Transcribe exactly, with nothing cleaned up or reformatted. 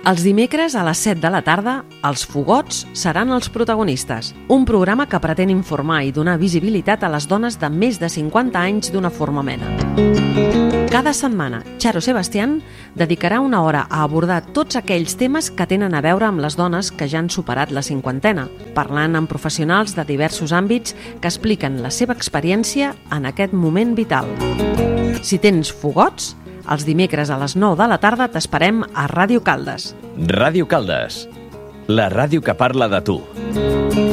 Els dimecres a les set de la tarda, els fogots seran els protagonistes. Un programa que pretén informar i donar visibilitat a les dones de més de cinquanta anys d'una forma mena. Cada setmana, Charo Sebastián dedicarà una hora a abordar tots aquells temes que tenen a veure amb les dones que ja han superat la cinquantena, parlant amb professionals de diversos àmbits que expliquen la seva experiència en aquest moment vital. Si tens fogots, els dimecres a les nou de la tarda t'esperem a Ràdio Caldes. Ràdio Caldes, la ràdio que parla de tu.